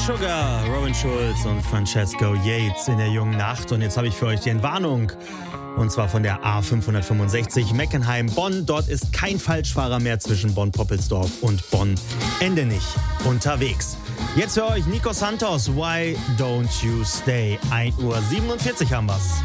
Sugar, Robin Schulz und Francesco Yates in der jungen Nacht. Und jetzt habe ich für euch die Entwarnung. Und zwar von der A565 Meckenheim-Bonn. Dort ist kein Falschfahrer mehr zwischen Bonn-Poppelsdorf und Bonn-Endenich unterwegs. Jetzt für euch Nico Santos, Why Don't You Stay? 1:47 Uhr haben wir's.